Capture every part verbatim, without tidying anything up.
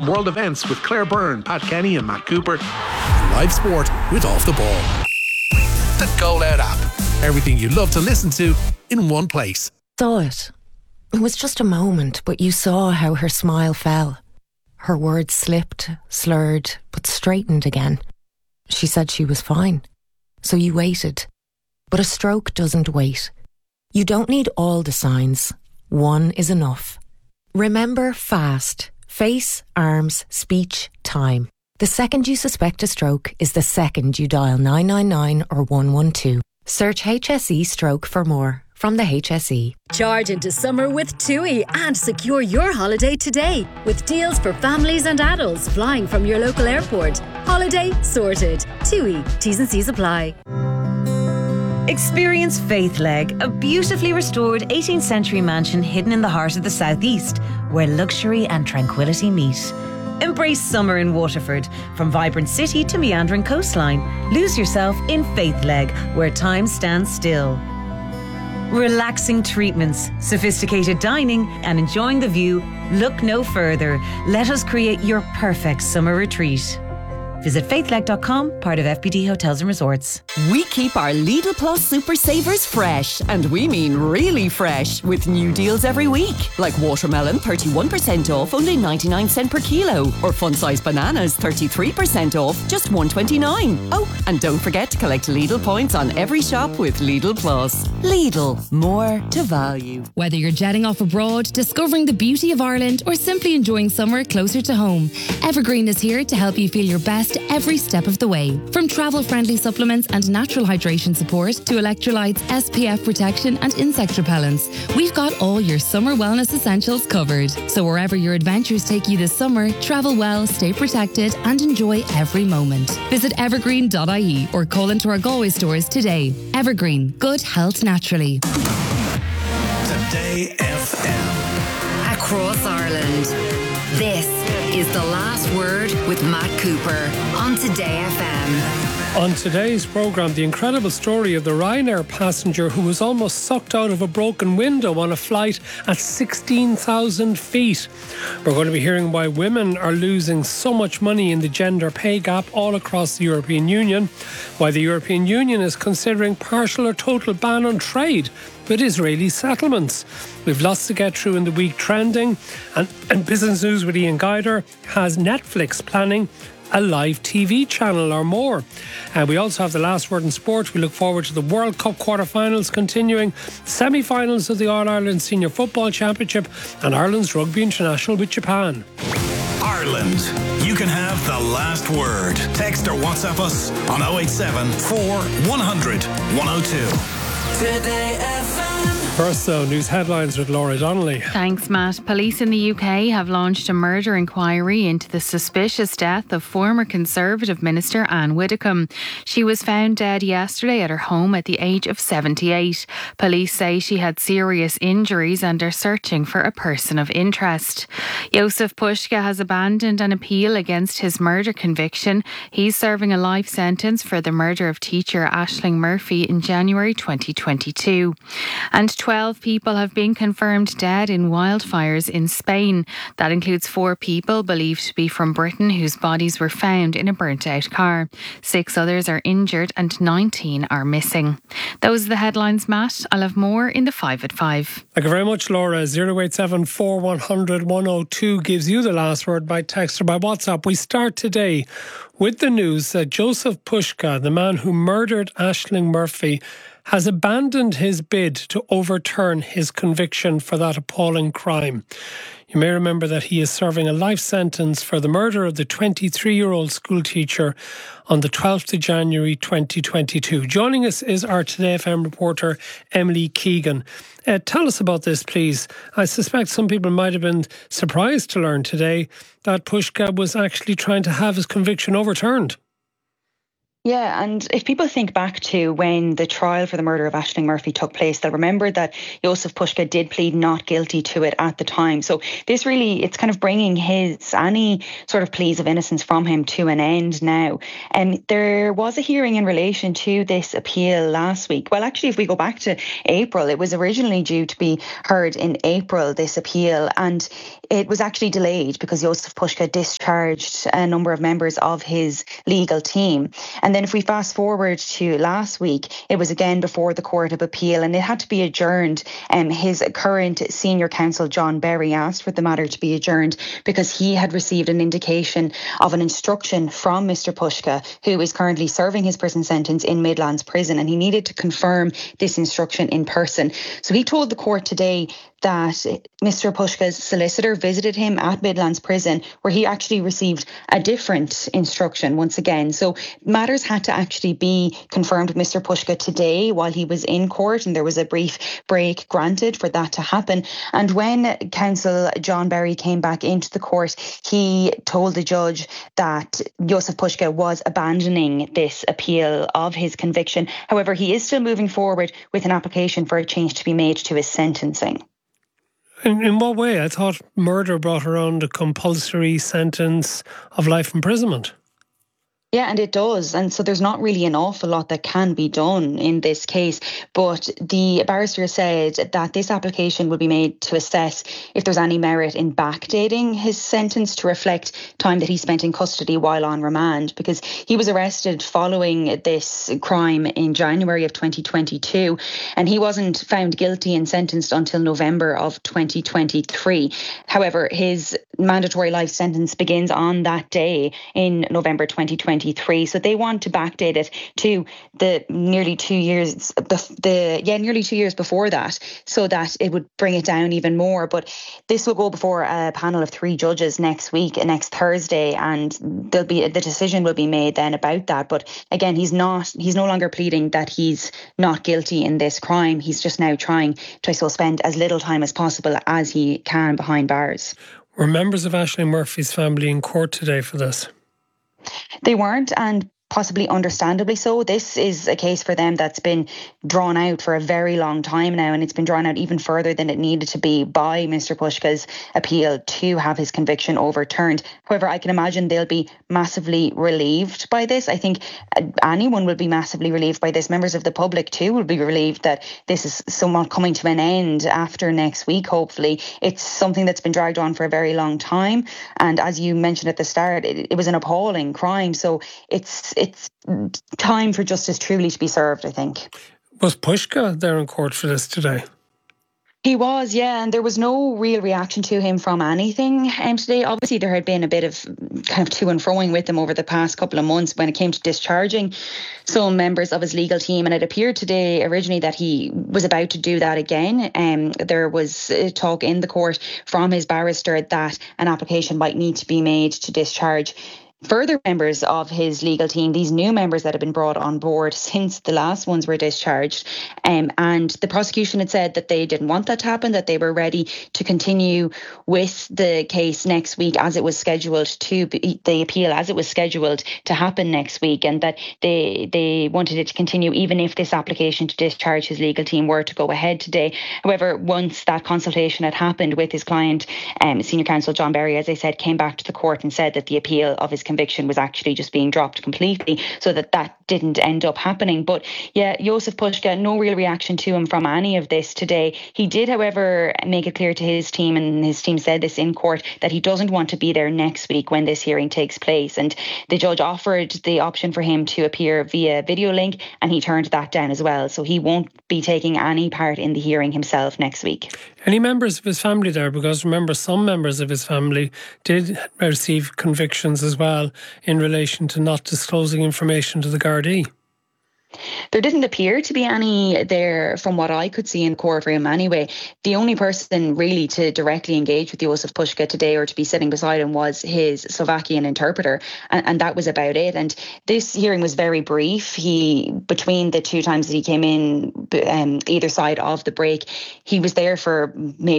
world events with Claire Byrne, Pat Kenny and Matt Cooper. Live sport with Off the Ball. The Go Loud app. Everything you love to listen to in one place. Saw it. It was just a moment, but you saw how her smile fell. Her words slipped, slurred, but straightened again. She said she was fine. So you waited. But a stroke doesn't wait. You don't need all the signs. One is enough. Remember FAST. Face, arms, speech, time. The second you suspect a stroke is the second you dial nine nine nine or one one two. Search H S E stroke for more from the H S E. Charge into summer with TUI and secure your holiday today with deals for families and adults flying from your local airport. Holiday sorted. TUI. T's and C's apply. Experience Faithleg, a beautifully restored eighteenth century mansion hidden in the heart of the southeast, where luxury and tranquility meet. Embrace summer in Waterford, from vibrant city to meandering coastline. Lose yourself in Faithleg, where time stands still. Relaxing treatments, sophisticated dining, and enjoying the view. Look no further. Let us create your perfect summer retreat. Visit faithleg dot com, part of F B D Hotels and Resorts. We keep our Lidl Plus Super Savers fresh, and we mean really fresh, with new deals every week. Like watermelon, thirty-one percent off, only ninety-nine cents per kilo. Or fun-sized bananas, thirty-three percent off, just one twenty-nine. Oh, and don't forget to collect Lidl points on every shop with Lidl Plus. Lidl, more to value. Whether you're jetting off abroad, discovering the beauty of Ireland, or simply enjoying summer closer to home, Evergreen is here to help you feel your best every step of the way. From travel-friendly supplements and natural hydration support to electrolytes, S P F protection and insect repellents, we've got all your summer wellness essentials covered. So wherever your adventures take you this summer, travel well, stay protected and enjoy every moment. Visit evergreen dot I E or call into our Galway stores today. Evergreen, good health naturally. Today F M. Across Ireland. This is The Last Word with Matt Cooper on Today F M. On today's programme, the incredible story of the Ryanair passenger who was almost sucked out of a broken window on a flight at sixteen thousand feet. We're going to be hearing why women are losing so much money in the gender pay gap all across the European Union, why the European Union is considering partial or total ban on trade with Israeli settlements. We've lots to get through in the week trending, and, and Business News with Ian Guider has Netflix planning a live T V channel or more. And we also have the last word in sport. We look forward to the World Cup quarter-finals continuing, semi-finals of the All-Ireland Senior Football Championship and Ireland's Rugby International with Japan. Ireland. You can have the last word. Text or WhatsApp us on oh eight seven, four, one hundred, one oh two. Today F M. First, though, news headlines with Laura Donnelly. Thanks, Matt. Police in the U K have launched a murder inquiry into the suspicious death of former Conservative Minister Anne Widdecombe. She was found dead yesterday at her home at the age of seventy-eight. Police say she had serious injuries and are searching for a person of interest. Jozef Puska has abandoned an appeal against his murder conviction. He's serving a life sentence for the murder of teacher Aisling Murphy in January twenty twenty-two. And twelve people have been confirmed dead in wildfires in Spain. That includes four people believed to be from Britain whose bodies were found in a burnt-out car. Six others are injured and nineteen are missing. Those are the headlines, Matt. I'll have more in the five at five. Thank you very much, Laura. zero eight seven, four, one hundred, one oh two gives you the last word by text or by WhatsApp. We start today with the news that Jozef Puska, the man who murdered Aisling Murphy, has abandoned his bid to overturn his conviction for that appalling crime. You may remember that he is serving a life sentence for the murder of the twenty-three-year-old schoolteacher on the twelfth of January twenty twenty-two. Joining us is our Today F M reporter, Emily Keegan. Uh, tell us about this, please. I suspect some people might have been surprised to learn today that Puska was actually trying to have his conviction overturned. Yeah, and if people think back to when the trial for the murder of Aisling Murphy took place, they'll remember that Jozef Puska did plead not guilty to it at the time. So this really, it's kind of bringing his, any sort of pleas of innocence from him to an end now. And um, there was a hearing in relation to this appeal last week. Well, actually, if we go back to April, it was originally due to be heard in April, this appeal, and it was actually delayed because Jozef Puska discharged a number of members of his legal team. And then if we fast forward to last week, it was again before the Court of Appeal and it had to be adjourned. Um, his current senior counsel, John Berry, asked for the matter to be adjourned because he had received an indication of an instruction from Mister Puska, who is currently serving his prison sentence in Midlands Prison, and he needed to confirm this instruction in person. So he told the court today that Mister Puska's solicitor visited him at Midlands Prison, where he actually received a different instruction once again. So matters had to actually be confirmed with Mister Puska today while he was in court, and there was a brief break granted for that to happen. And when counsel John Berry came back into the court, he told the judge that Jozef Puska was abandoning this appeal of his conviction. However, he is still moving forward with an application for a change to be made to his sentencing. In, in what way? I thought murder brought around a compulsory sentence of life imprisonment. Yeah, and it does. And so there's not really an awful lot that can be done in this case. But the barrister said that this application will be made to assess if there's any merit in backdating his sentence to reflect time that he spent in custody while on remand, because he was arrested following this crime in January of twenty twenty-two, and he wasn't found guilty and sentenced until November of twenty twenty-three. However, his mandatory life sentence begins on that day in November twenty twenty-three. So they want to backdate it to the nearly two years, the, the yeah, nearly two years before that, so that it would bring it down even more. But this will go before a panel of three judges next week, next Thursday, and there'll be the decision will be made then about that. But again, he's not, he's no longer pleading that he's not guilty in this crime. He's just now trying to, I suppose, spend as little time as possible as he can behind bars. Were members of Aisling Murphy's family in court today for this? They weren't, and possibly understandably so. This is a case for them that's been drawn out for a very long time now, and it's been drawn out even further than it needed to be by Mister Puska's appeal to have his conviction overturned. However, I can imagine they'll be massively relieved by this. I think anyone will be massively relieved by this. Members of the public too will be relieved that this is somewhat coming to an end after next week, hopefully. It's something that's been dragged on for a very long time, and as you mentioned at the start, it, it was an appalling crime, so it's it's time for justice truly to be served, I think. Was Puska there in court for this today? He was, yeah, and there was no real reaction to him from anything um, today. Obviously, there had been a bit of kind of to and froing with him over the past couple of months when it came to discharging some members of his legal team, and it appeared today originally that he was about to do that again. Um, there was talk in the court from his barrister that an application might need to be made to discharge further members of his legal team, these new members that have been brought on board since the last ones were discharged. Um, and the prosecution had said that they didn't want that to happen, that they were ready to continue with the case next week as it was scheduled to be, the appeal as it was scheduled to happen next week, and that they they wanted it to continue even if this application to discharge his legal team were to go ahead today. However, once that consultation had happened with his client, um, senior counsel John Berry, as I said, came back to the court and said that the appeal of his conviction was actually just being dropped completely, so that that didn't end up happening. But yeah, Jozef Puska, no real reaction to him from any of this today. He did, however, make it clear to his team, and his team said this in court, that he doesn't want to be there next week when this hearing takes place. And the judge offered the option for him to appear via video link, and he turned that down as well. So he won't be taking any part in the hearing himself next week. Any members of his family there? Because remember, some members of his family did receive convictions as well in relation to not disclosing information to the Gardaí. There didn't appear to be any there from what I could see in court for him anyway. The only person really to directly engage with Jozef Puska today or to be sitting beside him was his Slovakian interpreter, and, and that was about it. And this hearing was very brief. He, between the two times that he came in, um, either side of the break, he was there for maybe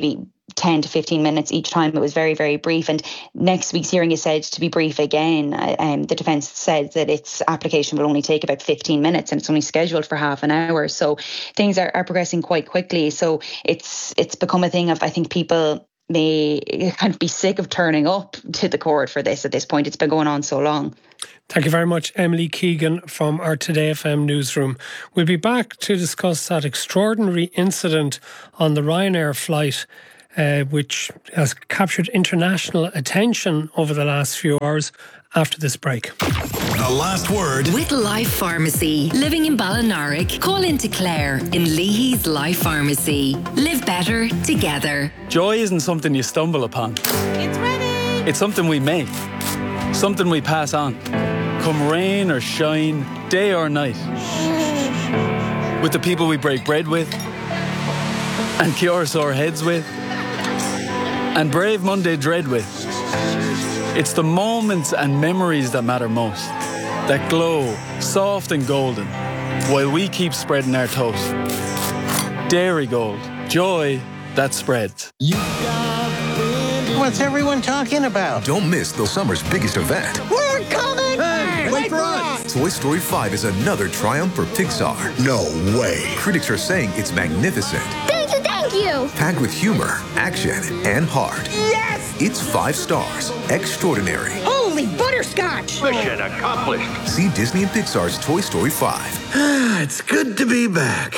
ten to fifteen minutes each time. It was very, very brief. And next week's hearing is said to be brief again. Um, the defence said that its application will only take about fifteen minutes and it's only scheduled for half an hour. So things are, are progressing quite quickly. So it's it's become a thing of, I think people may kind of be sick of turning up to the court for this at this point. It's been going on so long. Thank you very much, Emily Keegan from our Today F M newsroom. We'll be back to discuss that extraordinary incident on the Ryanair flight, uh, which has captured international attention over the last few hours, after this break. The last word with Life Pharmacy. Living in Ballinarick, call into Claire in Leahy's Life Pharmacy. Live better together. Joy isn't something you stumble upon. It's ready. It's something we make, something we pass on. Come rain or shine, day or night. With the people we break bread with, and cure sore heads with, and brave Monday dread with. It's the moments and memories that matter most, that glow, soft and golden, while we keep spreading our toast. Dairy Gold, joy that spreads. What's everyone talking about? Don't miss the summer's biggest event. We're coming! Hey, wait for us! Toy Story five is another triumph for Pixar. No way. Critics are saying it's magnificent. Thank you, thank you! Packed with humor, action, and heart. Yes! It's five stars. Extraordinary. Holy butterscotch! Mission accomplished. See Disney and Pixar's Toy Story five. It's good to be back.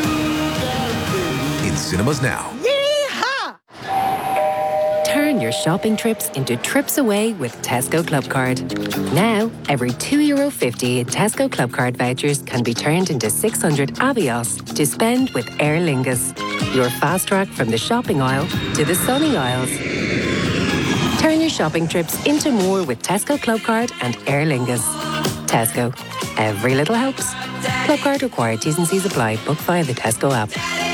In cinemas now. Yeehaw! Turn your shopping trips into trips away with Tesco Clubcard. Now, every two euro fifty in Tesco Clubcard vouchers can be turned into six hundred Avios to spend with Aer Lingus. Your fast track from the shopping aisle to the sunny aisles. Turn your shopping trips into more with Tesco Clubcard and Aer Lingus. Tesco. Every little helps. Clubcard required. T's and C's apply. Book via the Tesco app.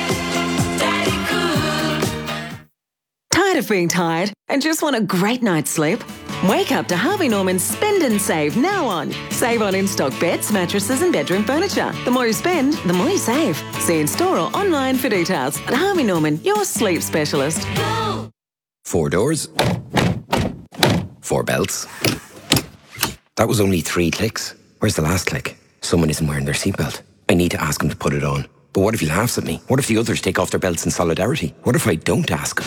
Tired of being tired and just want a great night's sleep? Wake up to Harvey Norman's Spend and Save now on. Save on in-stock beds, mattresses and bedroom furniture. The more you spend, the more you save. See in store or online for details. At Harvey Norman, your sleep specialist. Four doors. Four belts. That was only three clicks. Where's the last click? Someone isn't wearing their seatbelt. I need to ask him to put it on. But what if he laughs at me? What if the others take off their belts in solidarity? What if I don't ask?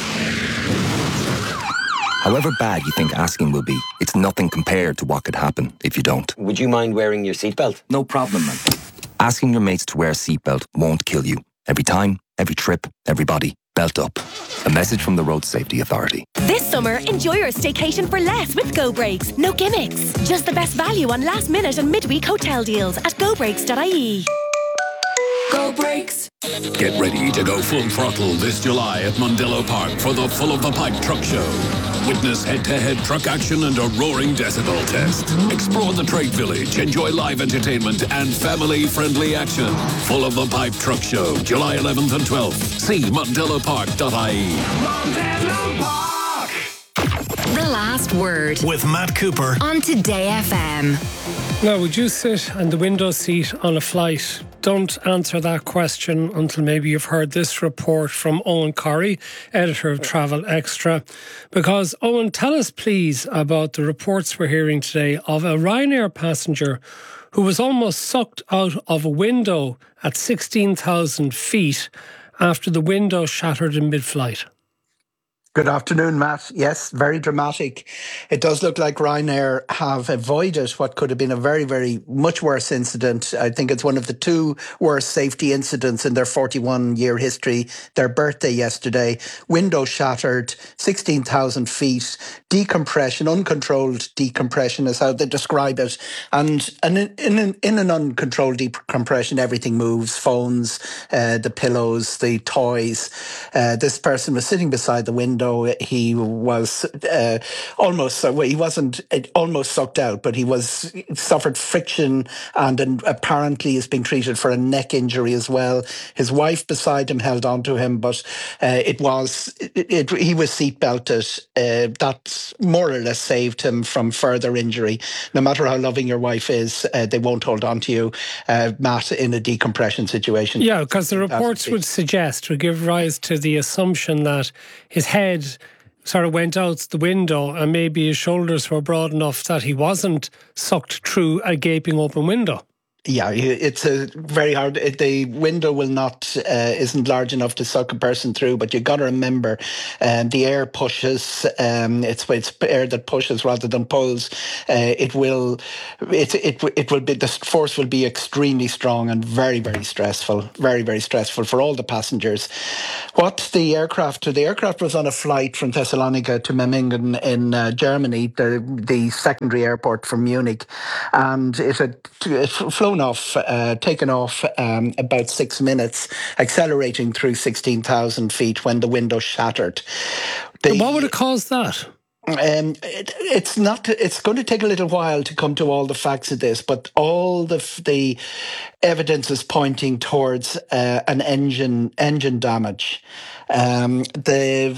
However bad you think asking will be, it's nothing compared to what could happen if you don't. Would you mind wearing your seatbelt? No problem, man. Asking your mates to wear a seatbelt won't kill you. Every time, every trip, everybody, belt up. A message from the Road Safety Authority. This summer, enjoy your staycation for less with Go Breaks. No gimmicks. Just the best value on last minute and midweek hotel deals at go breaks dot I E. Go Breaks. Get ready to go full throttle this July at Mondello Park for the Full of the Pipe Truck Show. Witness head-to-head truck action and a roaring decibel test. Explore the trade village, enjoy live entertainment and family-friendly action. Full of the Pipe Truck Show, July eleventh and twelfth. See mondello park dot I E. Mondello Park. The last word with Matt Cooper on Today F M. Now, would you sit on the window seat on a flight? Don't answer that question until maybe you've heard this report from Owen Corrie, editor of Travel Extra. Because, Owen, tell us please about the reports we're hearing today of a Ryanair passenger who was almost sucked out of a window at sixteen thousand feet after the window shattered in mid-flight. Good afternoon, Matt. Yes, very dramatic. It does look like Ryanair have avoided what could have been a very, very much worse incident. I think it's one of the two worst safety incidents in their forty-one-year history. Their birthday yesterday. Window shattered, sixteen thousand feet, decompression, uncontrolled decompression is how they describe it. And, and in, in, an, in an uncontrolled decompression, everything moves. Phones, uh, the pillows, the toys. Uh, this person was sitting beside the window though he was uh, almost, well, he wasn't almost sucked out, but he was suffered friction and, and apparently is being treated for a neck injury as well. His wife beside him held on to him, but uh, it was it, it, he was seatbelted. Uh, that more or less saved him from further injury. No matter how loving your wife is, uh, they won't hold on to you, uh, Matt, in a decompression situation. Yeah, because the reports would suggest, would give rise to the assumption that his head sort of went out the window and maybe his shoulders were broad enough that he wasn't sucked through a gaping open window. Yeah, it's a very hard. The window will not uh, isn't large enough to suck a person through, but you got to remember, um, the air pushes. Um, it's it's air that pushes rather than pulls. Uh, it will, it it it will be the force will be extremely strong and very very stressful, very very stressful for all the passengers. What the aircraft? The aircraft was on a flight from Thessalonica to Memmingen in uh, Germany, the the secondary airport from Munich, and it had it flown off, uh, taken off um, about six minutes, accelerating through sixteen thousand feet when the window shattered. The, what would have caused that? Um, it, it's not. It's going to take a little while to come to all the facts of this, but all the the evidence is pointing towards uh, an engine engine damage. Um, the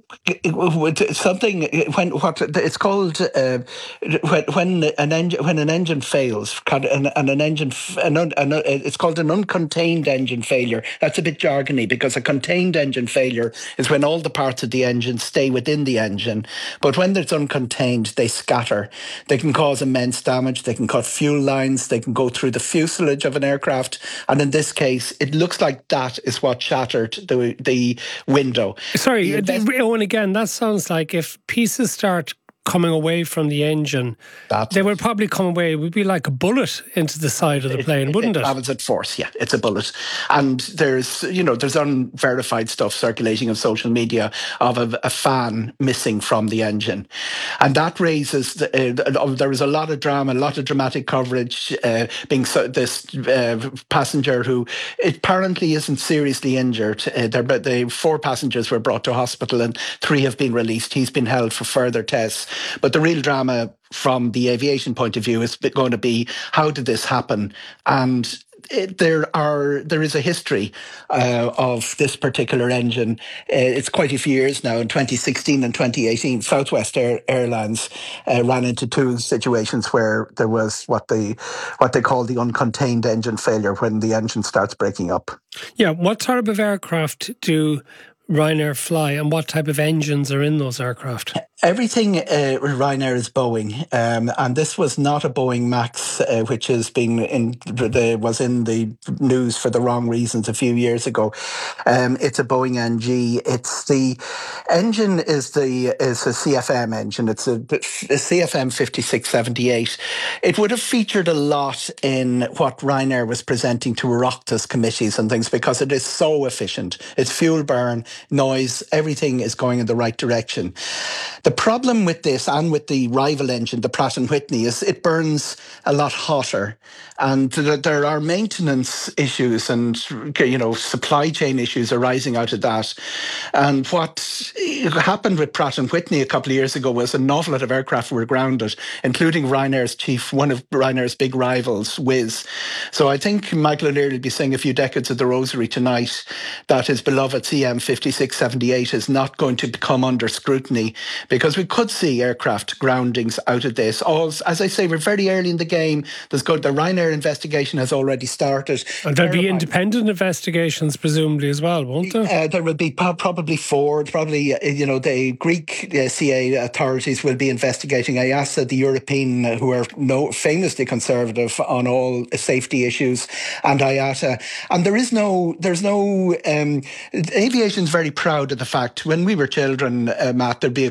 something when what it's called uh, when when an engine when an engine fails and, and an engine an, an, it's called an uncontained engine failure. That's a bit jargony because a contained engine failure is when all the parts of the engine stay within the engine, but when it's uncontained, they scatter. They can cause immense damage. They can cut fuel lines. They can go through the fuselage of an aircraft, and in this case, it looks like that is what shattered the the window. Sorry, Owen, again, that sounds like if pieces start coming away from the engine, That's they would probably come away, it would be like a bullet into the side of the plane, it, wouldn't it? It travels at force, yeah, it's a bullet. And there's, you know, there's unverified stuff circulating on social media of a, a fan missing from the engine. And that raises, the, uh, there was a lot of drama, a lot of dramatic coverage, uh, being so, this uh, passenger who apparently isn't seriously injured. Uh, the four passengers were brought to hospital and three have been released. He's been held for further tests. But the real drama from the aviation point of view is going to be, how did this happen? And it, there are there is a history uh, of this particular engine. Uh, it's quite a few years now. In twenty sixteen and twenty eighteen, Southwest Air, Airlines uh, ran into two situations where there was what they what they call the uncontained engine failure, when the engine starts breaking up. Yeah, what type of aircraft do Ryanair fly, and what type of engines are in those aircraft? Everything uh, Ryanair is Boeing, um, and this was not a Boeing Max, uh, which has been in the was in the news for the wrong reasons a few years ago. Um, it's a Boeing N G. It's the engine is the is a C F M engine. It's a, a C F M fifty-six seventy-eight. It would have featured a lot in what Ryanair was presenting to Oireachtas committees and things because it is so efficient. It's fuel burn, noise, everything is going in the right direction. The problem with this and with the rival engine, the Pratt and Whitney, is it burns a lot hotter, and there are maintenance issues and, you know, supply chain issues arising out of that. And what happened with Pratt and Whitney a couple of years ago was an awful lot of aircraft were grounded, including Ryanair's chief, one of Ryanair's big rivals, Wizz. So I think Michael O'Leary will be saying a few decades of the Rosary tonight that his beloved C M fifty-six seventy-eight is not going to come under scrutiny, because we could see aircraft groundings out of this. All, as I say, we're very early in the game. There's good. The Ryanair investigation has already started. And there'll be independent investigations, presumably, as well, won't there? Uh, there will be probably four. Probably, uh, you know, the Greek uh, C A authorities will be investigating E A S A, the European, uh, who are no, famously conservative on all safety issues, and I A T A. And there is no, there's no. Um, aviation's very proud of the fact when we were children, uh, Matt, there'd be a crash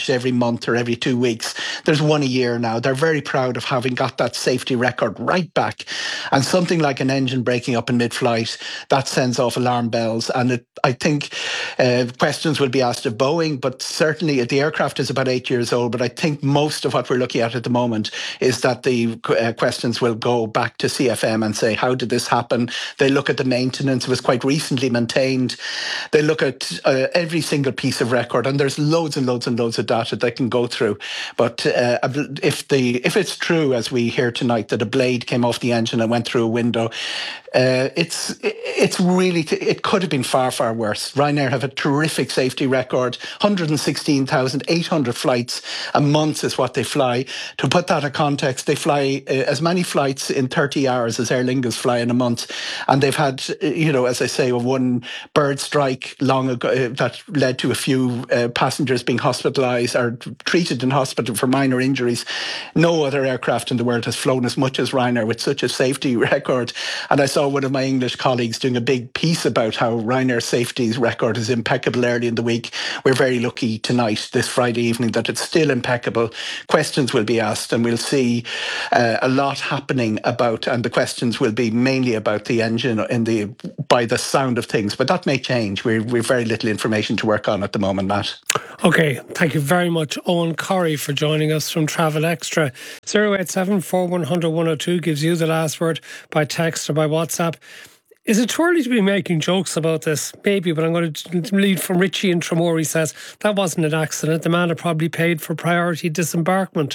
batch every month or every two weeks. There's one a year now. They're very proud of having got that safety record right back. And something like an engine breaking up in mid-flight, that sends off alarm bells. And it, I think uh, questions will be asked of Boeing, but certainly the aircraft is about eight years old. But I think most of what we're looking at at the moment is that the uh, questions will go back to C F M and say, how did this happen? They look at the maintenance. It was quite recently maintained. They look at uh, every single piece of record, and there's loads and loads and loads of data they can go through. But uh, if the if it's true, as we hear tonight, that a blade came off the engine and went through a window, uh, it's it's really it could have been far far worse. Ryanair have a terrific safety record. one hundred sixteen thousand eight hundred flights a month is what they fly. To put that in context, they fly uh, as many flights in thirty hours as Aer Lingus fly in a month, and they've had, you know, as I say, one bird strike long ago uh, that led to a few uh, passengers being hospitalised or treated in hospital for minor injuries. No other aircraft in the world has flown as much as Ryanair with such a safety record. And I saw one of my English colleagues doing a big piece about how Ryanair's safety record is impeccable early in the week. We're very lucky tonight, this Friday evening, that it's still impeccable. Questions will be asked, and we'll see uh, a lot happening about, and the questions will be mainly about the engine in the by the sound of things. But that may change. We're, we've very little information to work on at the moment, Matt. Okay, thank you very much, Owen Corrie, for joining us from Travel Extra. zero eight seven, four one zero zero, one zero two gives you the last word by text or by WhatsApp. Is it too early to be making jokes about this? Maybe, but I'm going to lead from Richie in Tramore. He says, that wasn't an accident. The man had probably paid for priority disembarkment.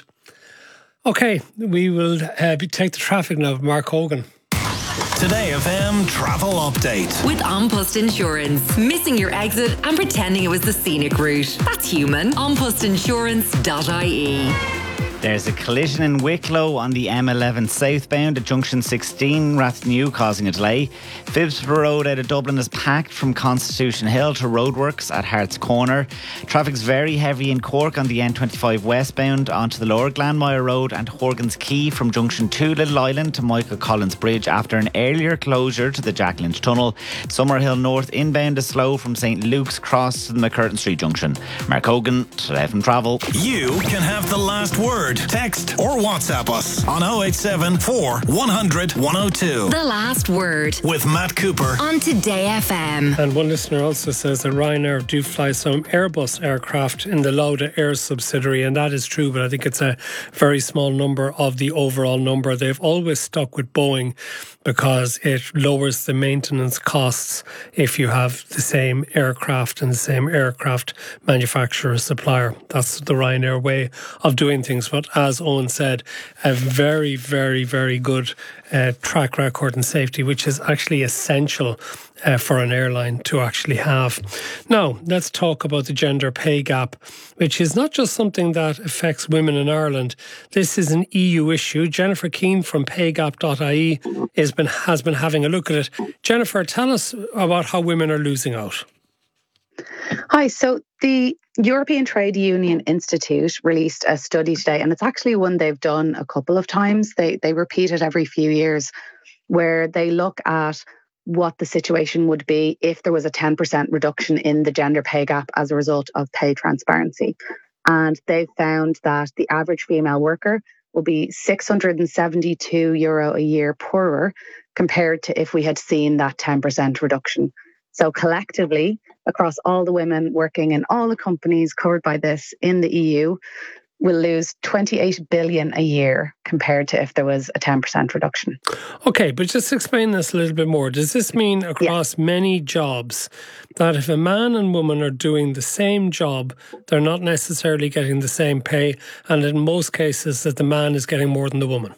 Okay, we will uh, take the traffic now. Mark Hogan. Today F M travel update. With An Post Insurance. Missing your exit and pretending it was the scenic route. That's human. an post insurance dot I E. There's a collision in Wicklow on the M eleven southbound at junction sixteen, Rathnew, causing a delay. Phibsborough Road out of Dublin is packed from Constitution Hill to roadworks at Hart's Corner. Traffic's very heavy in Cork on the N twenty-five westbound onto the Lower Glanmire Road and Horgan's Quay from junction two Little Island to Michael Collins Bridge after an earlier closure to the Jack Lynch Tunnel. Summerhill North inbound is slow from St Luke's Cross to the McCurtain Street junction. Mark Hogan, Today F M Travel. You can have the last word. Text or WhatsApp us on oh eight seven, four one hundred, one oh two. The last word with Matt Cooper on Today F M. And one listener also says that Ryanair do fly some Airbus aircraft in the Lauda Air subsidiary, and that is true, but I think it's a very small number of the overall number. They've always stuck with Boeing because it lowers the maintenance costs if you have the same aircraft and the same aircraft manufacturer supplier. That's the Ryanair way of doing things. But as Owen said, a very, very, very good uh, track record in safety, which is actually essential uh, for an airline to actually have. Now, let's talk about the gender pay gap, which is not just something that affects women in Ireland. This is an E U issue. Jennifer Keane from pay gap dot I E is been, has been having a look at it. Jennifer, tell us about how women are losing out. Hi, so the European Trade Union Institute released a study today, and it's actually one they've done a couple of times. They they repeat it every few years, where they look at what the situation would be if there was a ten percent reduction in the gender pay gap as a result of pay transparency. And they found that the average female worker will be six hundred seventy-two euro a year poorer compared to if we had seen that ten percent reduction. So collectively, across all the women working in all the companies covered by this in the E U, will lose twenty-eight billion a year compared to if there was a ten percent reduction. Okay, but just explain this a little bit more. Does this mean across yeah. many jobs that if a man and woman are doing the same job, they're not necessarily getting the same pay, and in most cases that the man is getting more than the woman?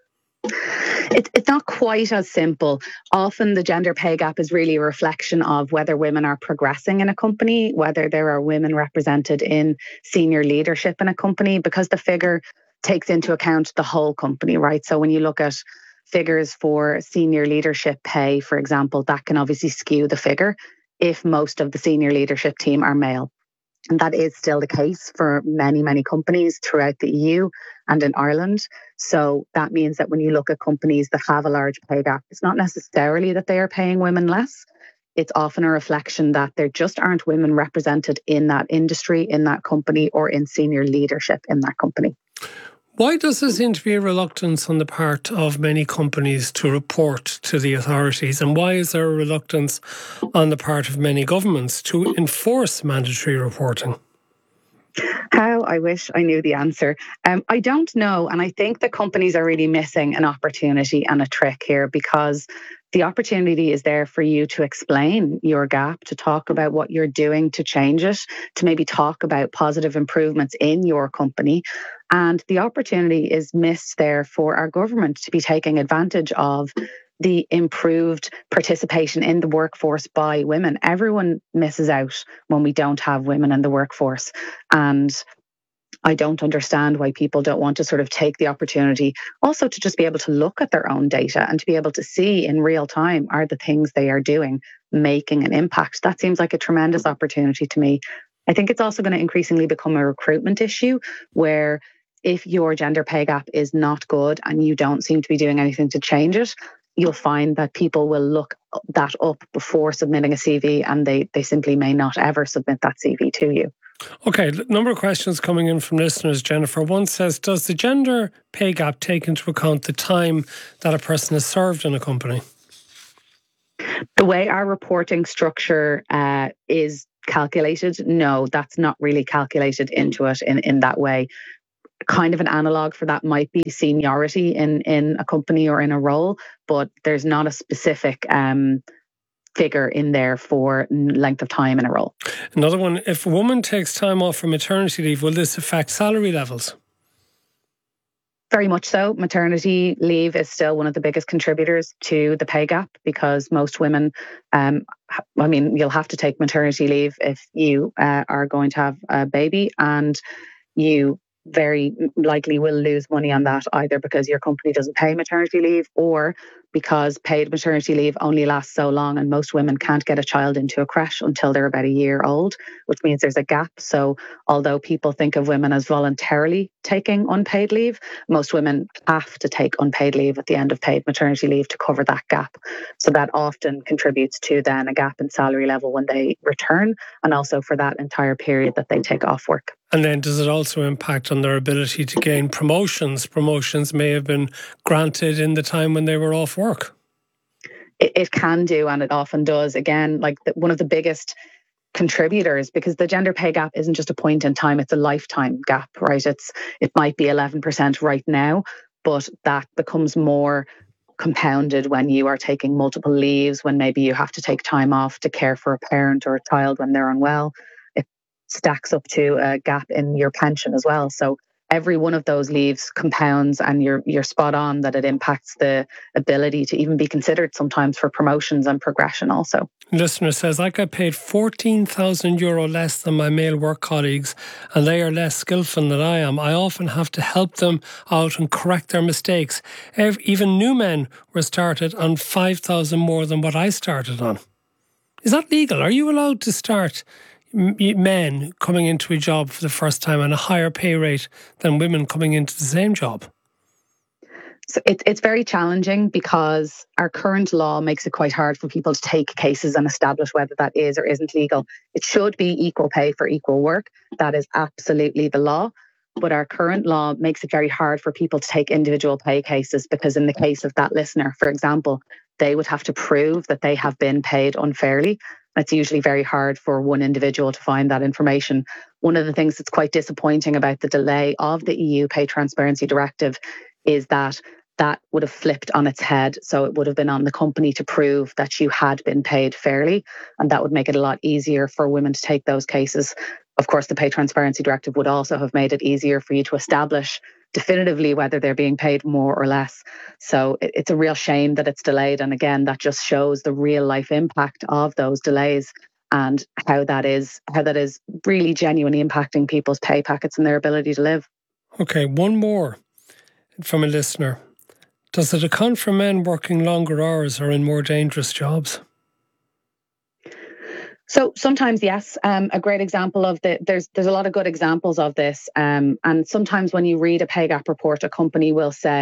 It, it's not quite as simple. Often the gender pay gap is really a reflection of whether women are progressing in a company, whether there are women represented in senior leadership in a company, because the figure takes into account the whole company, right? So when you look at figures for senior leadership pay, for example, that can obviously skew the figure if most of the senior leadership team are male. And that is still the case for many, many companies throughout the E U and in Ireland. So that means that when you look at companies that have a large pay gap, it's not necessarily that they are paying women less. it's often a reflection that there just aren't women represented in that industry, in that company, or in senior leadership in that company. Why does there seem to be a reluctance on the part of many companies to report to the authorities? And why is there a reluctance on the part of many governments to enforce mandatory reporting? How I wish I knew the answer. Um, I don't know. And I think that companies are really missing an opportunity and a trick here, because the opportunity is there for you to explain your gap, to talk about what you're doing to change it, to maybe talk about positive improvements in your company. And the opportunity is missed there for our government to be taking advantage of the improved participation in the workforce by women. Everyone misses out when we don't have women in the workforce. And I don't understand why people don't want to sort of take the opportunity also to just be able to look at their own data and to be able to see in real time, are the things they are doing making an impact? That seems like a tremendous opportunity to me. I think it's also going to increasingly become a recruitment issue where if your gender pay gap is not good and you don't seem to be doing anything to change it, you'll find that people will look that up before submitting a C V, and they, they simply may not ever submit that C V to you. Okay, number of questions coming in from listeners, Jennifer. One says, does the gender pay gap take into account the time that a person has served in a company? The way our reporting structure uh, is calculated, no, that's not really calculated into it in, in that way. Kind of an analogue for that might be seniority in, in a company or in a role, but there's not a specific um, figure in there for length of time in a role. Another one, if a woman takes time off for maternity leave, will this affect salary levels? Very much so. Maternity leave is still one of the biggest contributors to the pay gap, because most women, um, I mean, you'll have to take maternity leave if you uh, are going to have a baby, and you very likely will lose money on that, either because your company doesn't pay maternity leave or because paid maternity leave only lasts so long, and most women can't get a child into a creche until they're about a year old, which means there's a gap. So although people think of women as voluntarily taking unpaid leave, most women have to take unpaid leave at the end of paid maternity leave to cover that gap. So that often contributes to then a gap in salary level when they return, and also for that entire period that they take off work. And then does it also impact on their ability to gain promotions? Promotions may have been granted in the time when they were off work. It, it can do, and it often does. Again, like the, one of the biggest contributors, because the gender pay gap isn't just a point in time, it's a lifetime gap, right? It's It might be eleven percent right now, but that becomes more compounded when you are taking multiple leaves, when maybe you have to take time off to care for a parent or a child when they're unwell. It stacks up to a gap in your pension as well. So every one of those leaves compounds, and you're you're spot on that it impacts the ability to even be considered sometimes for promotions and progression also. Listener says, I got paid fourteen thousand euro less than my male work colleagues, and they are less skillful than I am. I often have to help them out and correct their mistakes. Even new men were started on five thousand more than what I started on. Is that legal? Are you allowed to start men coming into a job for the first time on a higher pay rate than women coming into the same job? So it, it's very challenging, because our current law makes it quite hard for people to take cases and establish whether that is or isn't legal. It should be equal pay for equal work. That is absolutely the law. But our current law makes it very hard for people to take individual pay cases, because in the case of that listener, for example, they would have to prove that they have been paid unfairly. It's usually very hard for one individual to find that information. One of the things that's quite disappointing about the delay of the E U Pay Transparency Directive is that that would have flipped on its head. So it would have been on the company to prove that you had been paid fairly, and that would make it a lot easier for women to take those cases. Of course, the Pay Transparency Directive would also have made it easier for you to establish definitively whether they're being paid more or less. So it's a real shame that it's delayed. And again, that just shows the real life impact of those delays, and how that is how that is really genuinely impacting people's pay packets and their ability to live. Okay, one more from a listener. Does it account for men working longer hours or in more dangerous jobs? So sometimes, yes. Um, a great example of the there's there's a lot of good examples of this. Um, and sometimes when you read a pay gap report, a company will say,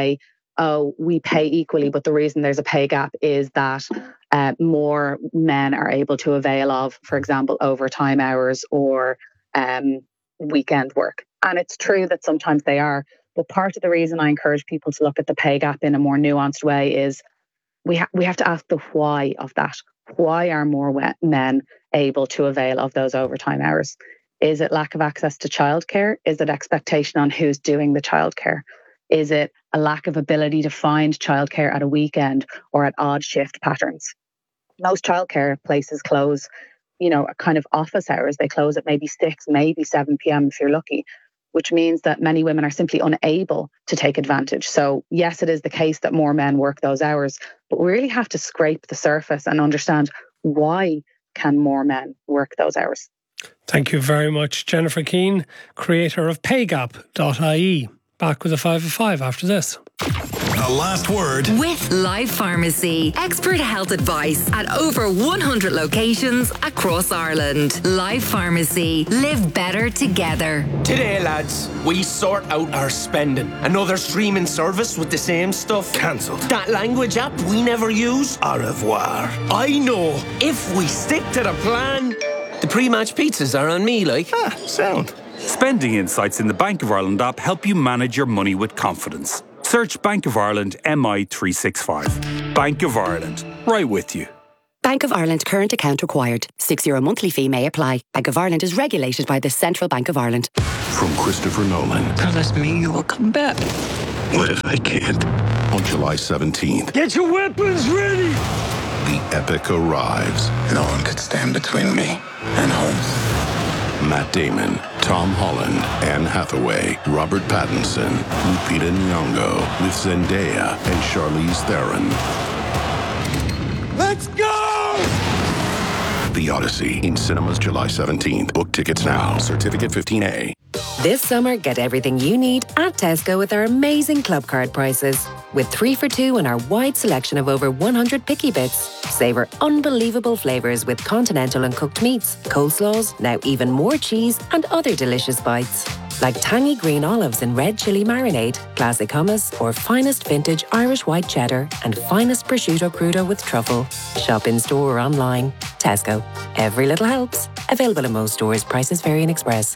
oh, we pay equally, but the reason there's a pay gap is that uh, more men are able to avail of, for example, overtime hours or um, weekend work. And it's true that sometimes they are. But part of the reason I encourage people to look at the pay gap in a more nuanced way is we, ha- we have to ask the why of that. Why are more we- men able to avail of those overtime hours? Is it lack of access to childcare? Is it expectation on who's doing the childcare? Is it a lack of ability to find childcare at a weekend or at odd shift patterns? Most childcare places close, you know, kind of office hours. They close at maybe six, maybe seven p.m. if you're lucky, which means that many women are simply unable to take advantage. So yes, it is the case that more men work those hours, but we really have to scrape the surface and understand why can more men work those hours. Thank you very much, Jennifer Keane, creator of pay gap dot I E. Back with a five of five after this. The last word with Life Pharmacy. Expert health advice at over one hundred locations across Ireland. Life Pharmacy. Live better together. Today, lads, we sort out our spending. Another streaming service with the same stuff. Cancelled. That language app we never use. Au revoir. I know. If we stick to the plan, the pre-match pizzas are on me, like. Ah, sound. Spending insights in the Bank of Ireland app help you manage your money with confidence. Search Bank of Ireland M I three sixty-five. Bank of Ireland, right with you. Bank of Ireland current account required. six euro monthly fee may apply. Bank of Ireland is regulated by the Central Bank of Ireland. From Christopher Nolan. Promise me you will come back. What if I can't? On July seventeenth, Get your weapons ready! the epic arrives. No one could stand between me and home. Matt Damon, Tom Holland, Anne Hathaway, Robert Pattinson, Lupita Nyong'o, with Zendaya and Charlize Theron. Let's go! The Odyssey in cinemas July seventeenth. Book tickets now. Certificate fifteen A. This summer, get everything you need at Tesco with our amazing club card prices. With three for two and our wide selection of over one hundred picky bits, savour unbelievable flavours with continental and cooked meats, coleslaws, now even more cheese and other delicious bites. Like tangy green olives and red chilli marinade, classic hummus, or finest vintage Irish white cheddar and finest prosciutto crudo with truffle. Shop in store or online. Tesco. Every little helps. Available in most stores. Prices vary in Express.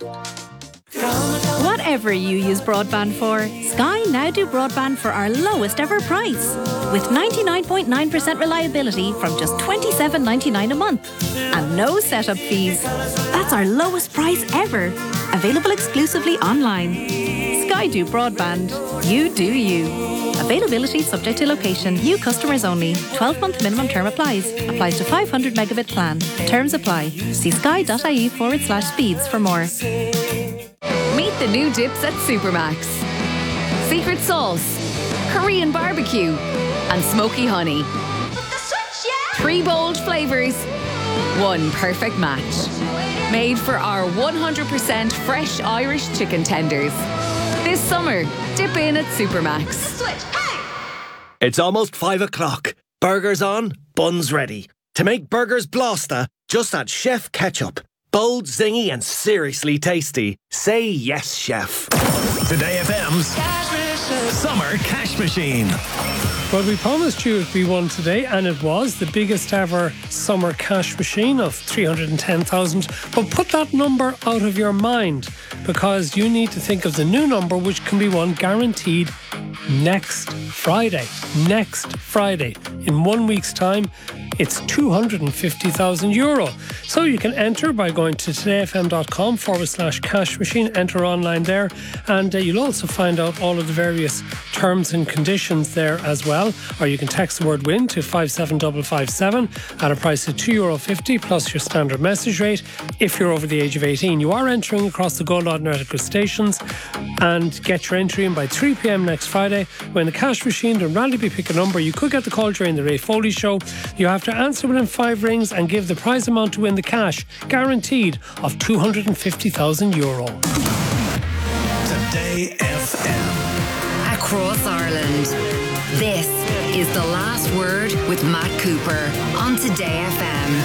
Whatever you use broadband for, Sky now do broadband for our lowest ever price. With ninety-nine point nine percent reliability from just twenty-seven ninety-nine a month. And no setup fees. That's our lowest price ever. Available exclusively online. Sky do broadband. You do you. Availability subject to location. New customers only. twelve month minimum term applies. Applies to five hundred megabit plan. Terms apply. See sky.ie forward slash speeds for more. Meet the new dips at Supermax. Secret sauce, Korean barbecue, and smoky honey. Three bold flavours, one perfect match. Made for our one hundred percent fresh Irish chicken tenders. This summer, dip in at Supermax. It's almost five o'clock. Burgers on, buns ready. To make burgers blasta, just add Chef Ketchup. Bold, zingy, and seriously tasty. Say yes, chef. Today F M's Summer Cash Machine. Well, we promised you it'd be one today, and it was the biggest ever summer cash machine of three hundred ten thousand. But put that number out of your mind, because you need to think of the new number, which can be won guaranteed next Friday. Next Friday. In one week's time, it's two hundred fifty thousand euro. So you can enter by going to todayfm.com forward slash cash machine. Enter online there, and uh, you'll also find out all of the various terms and conditions there as well. Or you can text the word win to five seven five five seven at a price of two euro fifty plus your standard message rate if you're over the age of eighteen. You are entering across the Gold Automatic stations, and get your entry in by three p.m. next Friday when the cash machine will randomly pick a number. You could get the call during the Ray Foley show. You have to answer within five rings and give the prize amount to win the cash, guaranteed, of two hundred fifty thousand euro. Today F M. Across Ireland. This is The Last Word with Matt Cooper on Today F M.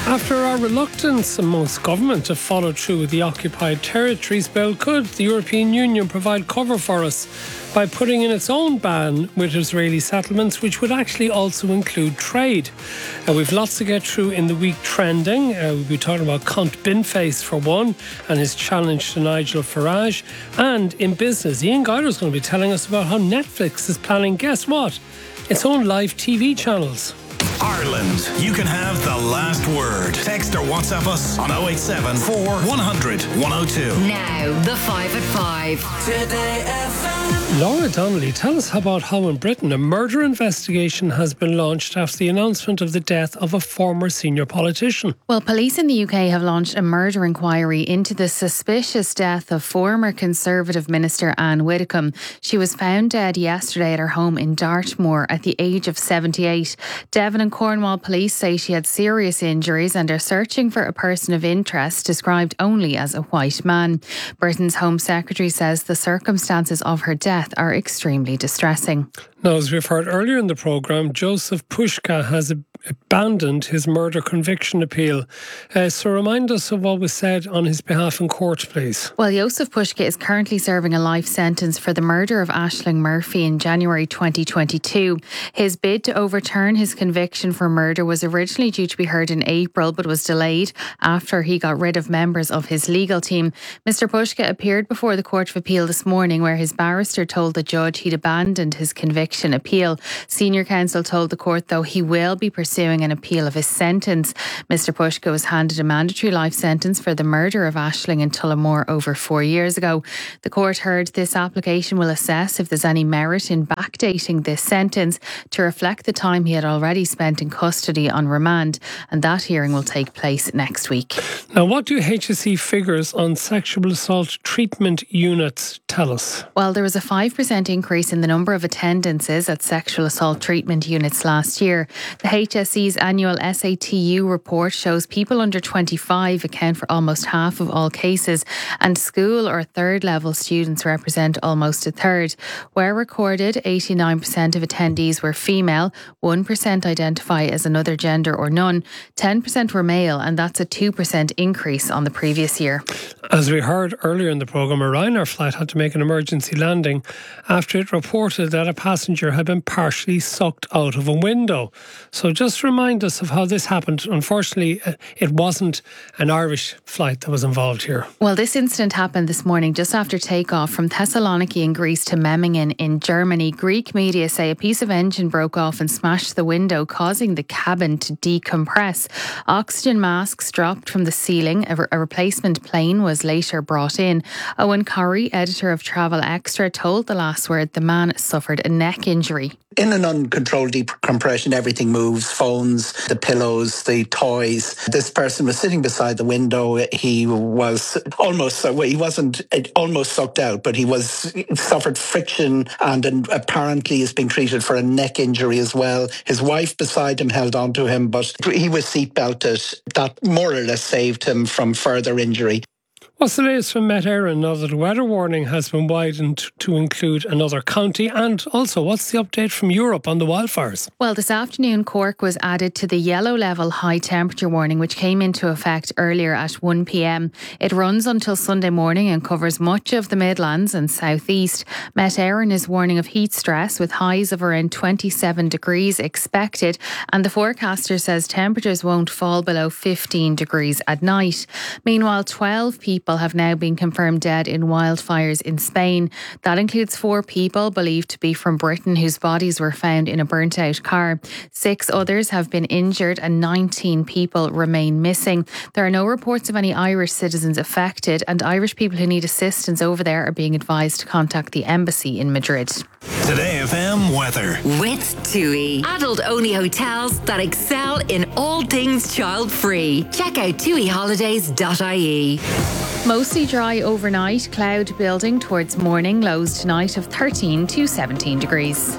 After our reluctance amongst government to follow through with the Occupied Territories Bill, could the European Union provide cover for us by putting in its own ban with Israeli settlements, which would actually also include trade? Uh, we've lots to get through in the week trending. Uh, we'll be talking about Count Binface for one and his challenge to Nigel Farage. And in business, Ian Guider's going to be telling us about how Netflix is planning, guess what, its own live T V channels. Ireland, you can have the last word. Text or WhatsApp us on oh eight seven, four, one hundred, one oh two. Now, the five at five. Today F M. Laura Donnelly, tell us about how in Britain a murder investigation has been launched after the announcement of the death of a former senior politician. Well, police in the U K have launched a murder inquiry into the suspicious death of former Conservative Minister Anne Widdecombe. She was found dead yesterday at her home in Dartmoor at the age of seventy-eight. Devon and Cornwall police say she had serious injuries and are searching for a person of interest described only as a white man. Britain's Home Secretary says the circumstances of her death are extremely distressing. Now, as we've heard earlier in the programme, Joseph Pushka has abandoned his murder conviction appeal. Uh, so remind us of what was said on his behalf in court, please. Well, Joseph Pushka is currently serving a life sentence for the murder of Aisling Murphy in January twenty twenty-two. His bid to overturn his conviction for murder was originally due to be heard in April, but was delayed after he got rid of members of his legal team. Mister Pushka appeared before the Court of Appeal this morning, where his barrister told the judge he'd abandoned his conviction appeal. Senior counsel told the court, though, he will be pursuing an appeal of his sentence. Mister Pushka was handed a mandatory life sentence for the murder of Aisling in Tullamore over four years ago. The court heard this application will assess if there's any merit in backdating this sentence to reflect the time he had already spent in custody on remand, and that hearing will take place next week. Now, what do H S E figures on sexual assault treatment units tell us? Well, there was a five percent increase in the number of attendances at sexual assault treatment units last year. The H S E's annual S A T U report shows people under twenty-five account for almost half of all cases, and school or third level students represent almost a third. Where recorded, eighty-nine percent of attendees were female, one percent identify as another gender or none, ten percent were male, and that's a two percent increase on the previous year. As we heard earlier in the programme, a Ryanair flight had to make an emergency landing after it reported that a passenger had been partially sucked out of a window. So just remind us of how this happened. Unfortunately, it wasn't an Irish flight that was involved here. Well, this incident happened this morning just after takeoff from Thessaloniki in Greece to Memmingen in Germany. Greek media say a piece of engine broke off and smashed the window, causing the cabin to decompress. Oxygen masks dropped from the ceiling. A, re- a replacement plane was later brought in. Owen Curry, editor of Travel Extra, told The Last Word the man suffered a neck injury. In an uncontrolled decompression, everything moves, phones, the pillows, the toys. This person was sitting beside the window. He was almost, well, he wasn't almost sucked out, but he was he suffered friction and, and apparently is being treated for a neck injury as well. His wife beside him held on to him, but he was seatbelted. That more or less saved him from further injury. What's the latest from Met Éireann now that a weather warning has been widened to include another county? And also, what's the update from Europe on the wildfires? Well, this afternoon, Cork was added to the yellow level high temperature warning, which came into effect earlier at one p.m. It runs until Sunday morning and covers much of the Midlands and South East. Met Éireann is warning of heat stress with highs of around twenty-seven degrees expected, and the forecaster says temperatures won't fall below fifteen degrees at night. Meanwhile, twelve people have now been confirmed dead in wildfires in Spain. That includes four people believed to be from Britain whose bodies were found in a burnt out car. Six others have been injured and nineteen people remain missing. There are no reports of any Irish citizens affected, and Irish people who need assistance over there are being advised to contact the embassy in Madrid. Today F M weather. With TUI. Adult-only hotels that excel in all things child-free. Check out tui holidays dot I E. Mostly dry overnight, cloud building towards morning, lows tonight of thirteen to seventeen degrees.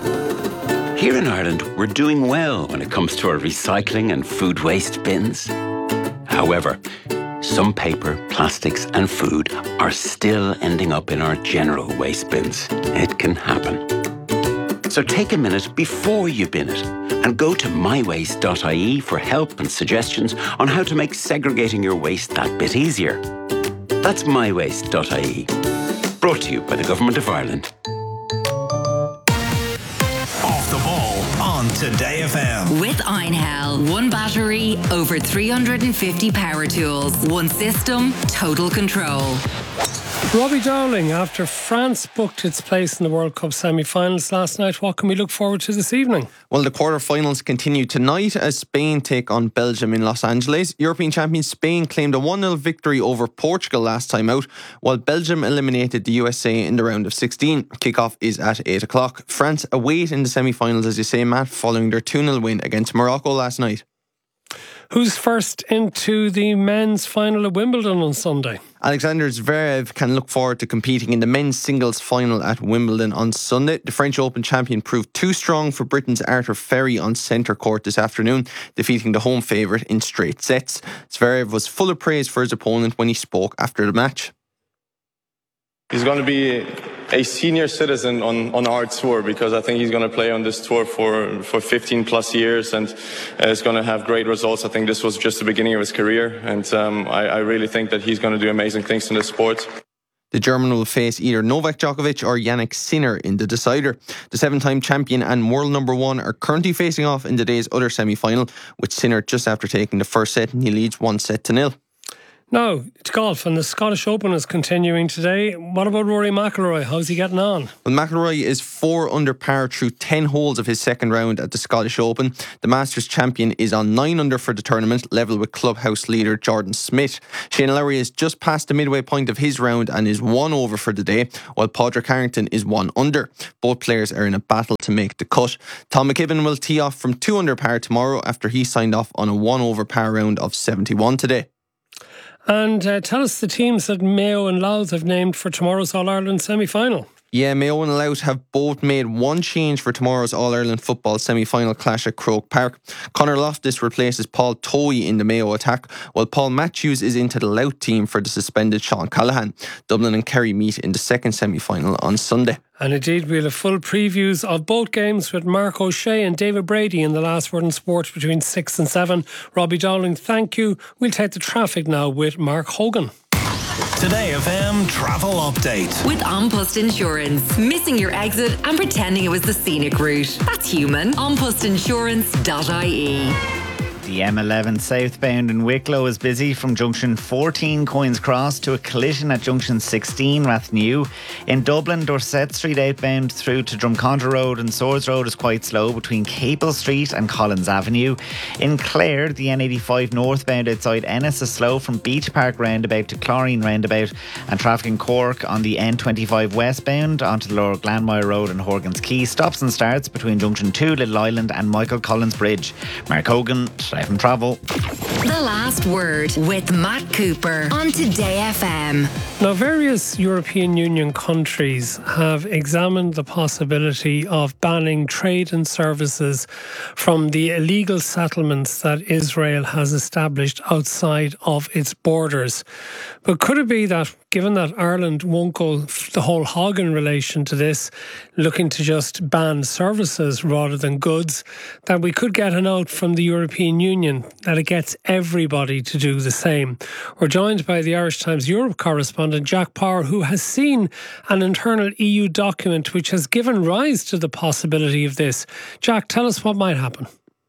Here in Ireland, we're doing well when it comes to our recycling and food waste bins. However, some paper, plastics and food are still ending up in our general waste bins. It can happen. So take a minute before you bin it and go to my waste dot I E for help and suggestions on how to make segregating your waste that bit easier. That's my waste dot I E. Brought to you by the Government of Ireland. Off the ball on Today F M. With Einhell, one battery, over three hundred fifty power tools, one system, total control. Robbie Dowling, after France booked its place in the World Cup semi-finals last night, what can we look forward to this evening? Well, the quarter-finals continue tonight as Spain take on Belgium in Los Angeles. European champions Spain claimed a one nil victory over Portugal last time out, while Belgium eliminated the U S A in the round of sixteen. Kickoff is at eight o'clock. France await in the semi-finals, as you say, Matt, following their two nil win against Morocco last night. Who's first into the men's final at Wimbledon on Sunday? Alexander Zverev can look forward to competing in the men's singles final at Wimbledon on Sunday. The French Open champion proved too strong for Britain's Arthur Ferry on centre court this afternoon, defeating the home favourite in straight sets. Zverev was full of praise for his opponent when he spoke after the match. He's going to be a senior citizen on, on our tour, because I think he's going to play on this tour for, for fifteen plus years and uh, is going to have great results. I think this was just the beginning of his career, and um, I, I really think that he's going to do amazing things in this sport. The German will face either Novak Djokovic or Jannik Sinner in the decider. The seven-time champion and world number one are currently facing off in today's other semi-final, with Sinner just after taking the first set, and he leads one set to nil. Now, it's golf, and the Scottish Open is continuing today. What about Rory McIlroy? How's he getting on? Well, McIlroy is four under par through ten holes of his second round at the Scottish Open. The Masters champion is on nine under for the tournament, level with clubhouse leader Jordan Smith. Shane Lowry is just past the midway point of his round and is one over for the day, while Padraig Harrington is one under. Both players are in a battle to make the cut. Tom McKibben will tee off from two under par tomorrow after he signed off on a one over par round of seventy-one today. And uh, tell us the teams that Mayo and Louth have named for tomorrow's All-Ireland semi-final. Yeah, Mayo and Louth have both made one change for tomorrow's All-Ireland football semi-final clash at Croke Park. Conor Loftus replaces Paul Toey in the Mayo attack, while Paul Matthews is into the Louth team for the suspended Sean Callahan. Dublin and Kerry meet in the second semi-final on Sunday. And indeed, we'll have full previews of both games with Mark O'Shea and David Brady in the Last Word in Sport between six and seven. Robbie Dowling, thank you. We'll take the traffic now with Mark Hogan. Today F M travel update. With An Post Insurance. Missing your exit and pretending it was the scenic route. That's human. an post insurance dot I E. The M eleven southbound in Wicklow is busy from junction fourteen Coins Cross to a collision at junction sixteen Rathnew. In Dublin, Dorset Street outbound through to Drumcondra Road and Swords Road is quite slow between Capel Street and Collins Avenue. In Clare, the N eighty-five northbound outside Ennis is slow from Beach Park roundabout to Chlorine roundabout, and traffic in Cork on the N twenty-five westbound onto the Lower Glanmire Road and Horgan's Quay stops and starts between junction two Little Island and Michael Collins Bridge. Mark Hogan, Drive and Travel. The Last Word with Matt Cooper on Today F M. Now, various European Union countries have examined the possibility of banning trade and services from the illegal settlements that Israel has established outside of its borders. But could it be that, given that Ireland won't go the whole hog in relation to this, looking to just ban services rather than goods, that we could get a note from the European Union that it gets everybody to do the same? We're joined by the Irish Times Europe correspondent Jack Power, who has seen an internal E U document which has given rise to the possibility of this. Jack, tell us what might happen.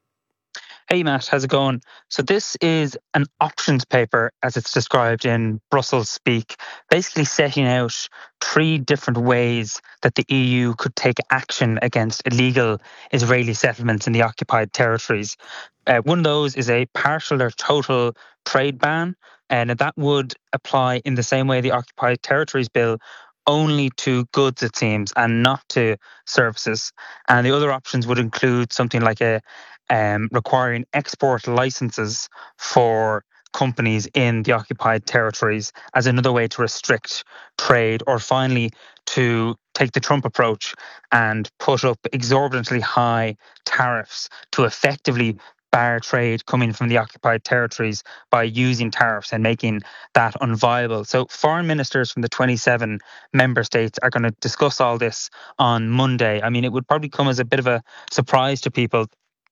Hey Matt, how's it going? So this is an options paper, as it's described in Brussels speak, basically setting out three different ways that the E U could take action against illegal Israeli settlements in the occupied territories. Uh, one of those is a partial or total trade ban, and that would apply in the same way the Occupied Territories Bill, only to goods, it seems, and not to services. And the other options would include something like a um, requiring export licenses for companies in the occupied territories as another way to restrict trade, or finally to take the Trump approach and put up exorbitantly high tariffs to effectively bar trade coming from the occupied territories by using tariffs and making that unviable. So foreign ministers from the twenty-seven member states are going to discuss all this on Monday. I mean, it would probably come as a bit of a surprise to people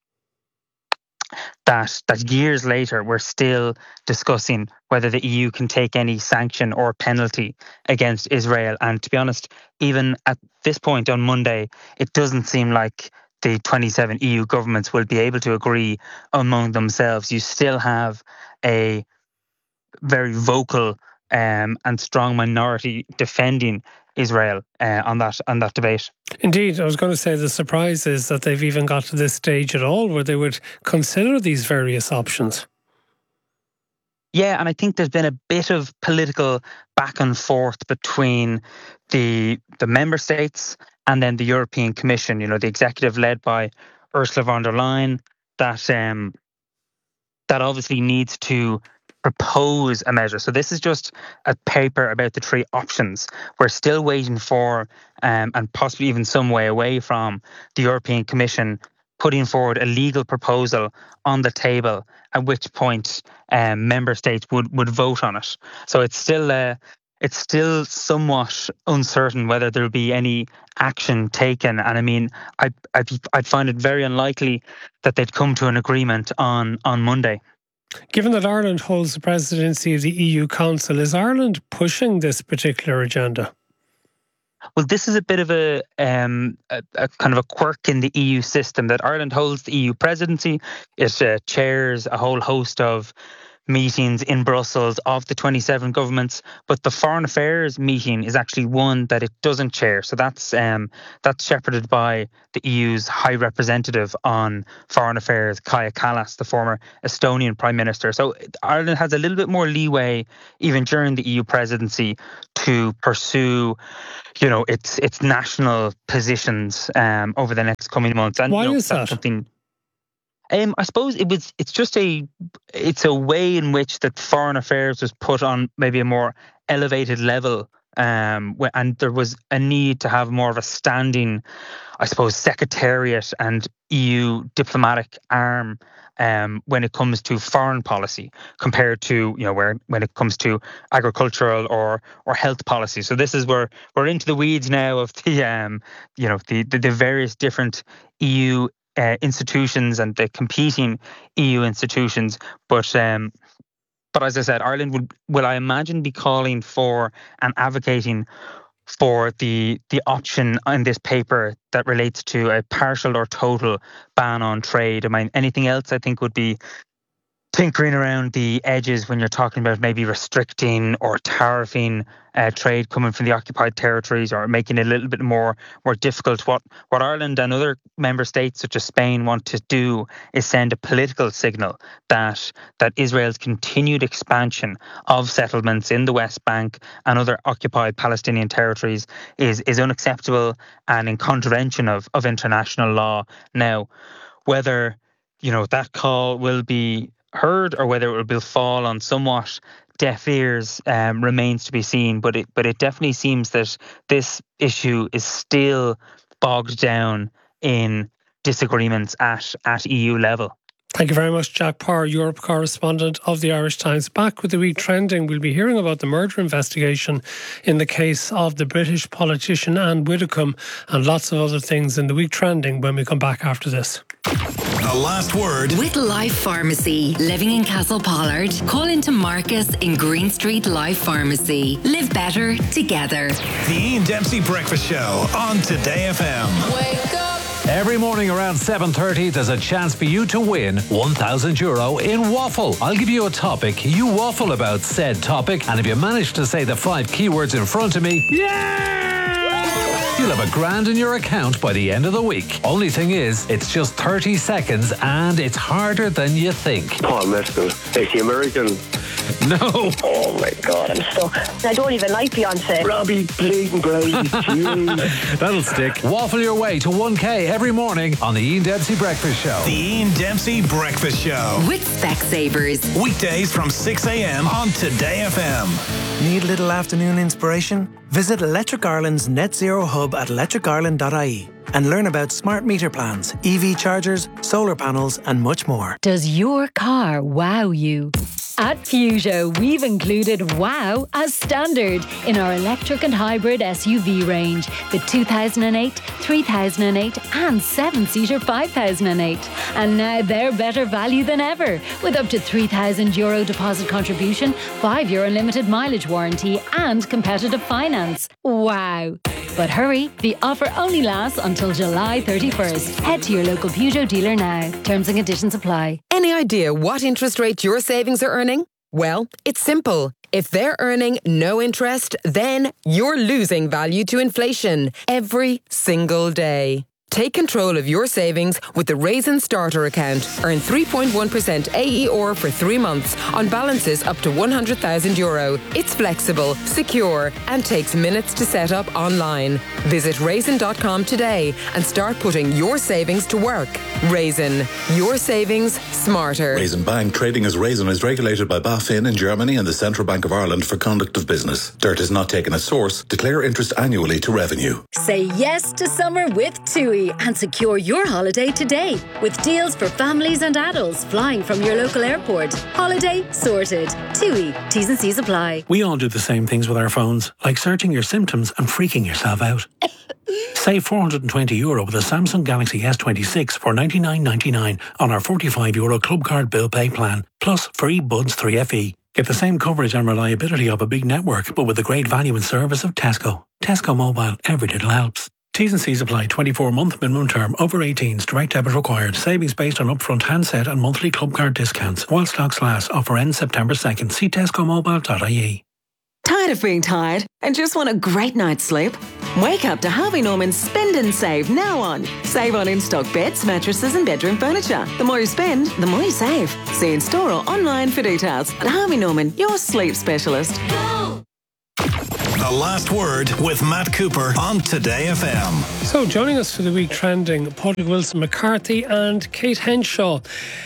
that that years later we're still discussing whether the E U can take any sanction or penalty against Israel. And to be honest, even at this point on Monday, it doesn't seem like the twenty-seven E U governments will be able to agree among themselves. You still have a very vocal um, and strong minority defending Israel uh, on that on that debate. Indeed, I was going to say the surprise is that they've even got to this stage at all where they would consider these various options. Yeah, and I think there's been a bit of political back and forth between the the member states and then the European Commission. You know, the executive led by Ursula von der Leyen, that um, that obviously needs to propose a measure. So this is just a paper about the three options. We're still waiting for, um, and possibly even some way away from, the European Commission putting forward a legal proposal on the table, at which point um, member states would, would vote on it. So it's still uh, it's still somewhat uncertain whether there will be any action taken. And I mean, I I'd, I'd find it very unlikely that they'd come to an agreement on on Monday. Given that Ireland holds the presidency of the E U Council, is Ireland pushing this particular agenda? Well, this is a bit of a, um, a, a kind of a quirk in the E U system, that Ireland holds the E U presidency. It uh, chairs a whole host of meetings in Brussels of the twenty-seven governments, but the foreign affairs meeting is actually one that it doesn't chair. So that's um, that's shepherded by the E U's High Representative on Foreign Affairs, Kaja Kallas, the former Estonian Prime Minister. So Ireland has a little bit more leeway, even during the E U presidency, to pursue, you know, its its national positions um, over the next coming months. And why you know, is that? Something, Um, I suppose it was. It's just a. It's a way in which that foreign affairs was put on maybe a more elevated level, um, and there was a need to have more of a standing, I suppose, secretariat and E U diplomatic arm um, when it comes to foreign policy, compared to, you know, where when it comes to agricultural or or health policy. So this is where we're into the weeds now of the um, you know, the the, the various different E U Uh, institutions and the competing E U institutions, but um, but as I said, Ireland would, will I imagine, be calling for and advocating for the the option in this paper that relates to a partial or total ban on trade. I mean, anything else I think would be tinkering around the edges when you're talking about maybe restricting or tariffing uh, trade coming from the occupied territories, or making it a little bit more more difficult. What what Ireland and other member states such as Spain want to do is send a political signal that that Israel's continued expansion of settlements in the West Bank and other occupied Palestinian territories is is unacceptable and in contravention of, of international law. Now, whether, you know, that call will be heard or whether it will fall on somewhat deaf ears um, remains to be seen. But it but it definitely seems that this issue is still bogged down in disagreements at at E U level. Thank you very much, Jack Parr, Europe correspondent of the Irish Times. Back with the week trending, we'll be hearing about the murder investigation in the case of the British politician Anne Widdecombe, and lots of other things in the week trending when we come back after this. The last word with Life Pharmacy. Living in Castle Pollard? Call into Marcus in Green Street Life Pharmacy. Live better together. The Ian Dempsey Breakfast Show on Today F M. Wake up. Every morning around seven thirty, there's a chance for you to win one thousand euro in Waffle. I'll give you a topic, you waffle about said topic, and if you manage to say the five keywords in front of me, yeah! You'll have a grand in your account by the end of the week. Only thing is, it's just thirty seconds and it's harder than you think. Paul Mescal. Is he American? No. Oh my God, I'm stuck. I don't even like Beyonce. Robbie bleeding blind. That'll stick. Waffle your way to one K every morning on the Ian Dempsey Breakfast Show. The Ian Dempsey Breakfast Show. With Specsavers. Weekdays from six a.m. on Today F M. Need a little afternoon inspiration? Visit Electric Ireland's Net Zero Hub at electric ireland dot I E. and learn about smart meter plans, E V chargers, solar panels and much more. Does your car wow you? At Peugeot, we've included wow as standard in our electric and hybrid S U V range. The two thousand eight, three thousand eight and seven-seater five thousand eight. And now they're better value than ever, with up to three thousand euro deposit contribution, five year unlimited mileage warranty and competitive finance. Wow! But hurry, the offer only lasts until July thirty-first. Head to your local Peugeot dealer now. Terms and conditions apply. Any idea what interest rate your savings are earning? Well, it's simple. If they're earning no interest, then you're losing value to inflation every single day. Take control of your savings with the Raisin Starter account. Earn three point one percent A E R for three months on balances up to one hundred thousand euro. It's flexible, secure, and takes minutes to set up online. Visit raisin dot com today and start putting your savings to work. Raisin, your savings smarter. Raisin Bank, trading as Raisin, is regulated by BaFin in Germany and the Central Bank of Ireland for conduct of business. Dirt is not taken as source. Declare interest annually to revenue. Say yes to summer with TUI and secure your holiday today with deals for families and adults flying from your local airport. Holiday sorted. TUI. T's and C's apply. We all do the same things with our phones, like searching your symptoms and freaking yourself out. Save four hundred twenty euro with a Samsung Galaxy S twenty-six for ninety-nine ninety-nine on our forty-five euro Club Card bill pay plan, plus free Buds three F E. Get the same coverage and reliability of a big network, but with the great value and service of Tesco. Tesco Mobile, every little helps. T's and C's apply. twenty-four month minimum term. Over eighteens. Direct debit required. Savings based on upfront handset and monthly Club Card discounts. While stocks last. Offer ends September second. See tesco mobile dot I E. Tired of being tired and just want a great night's sleep? Wake up to Harvey Norman's Spend and Save now on. Save on in-stock beds, mattresses and bedroom furniture. The more you spend, the more you save. See in store or online for details. At Harvey Norman, your sleep specialist. The Last Word with Matt Cooper on Today F M. So joining us for the week trending, Padraig Wilson McCarthy and Kate Henshaw.